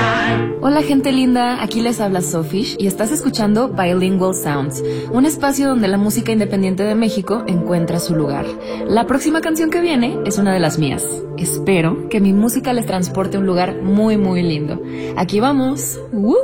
Hola gente linda, aquí les habla Sofish y estás escuchando Bilingual Sounds, un espacio donde la música independiente de México encuentra su lugar. La próxima canción que viene es una de las mías. Espero que mi música les transporte a un lugar muy muy lindo. Aquí vamos. ¡Woo!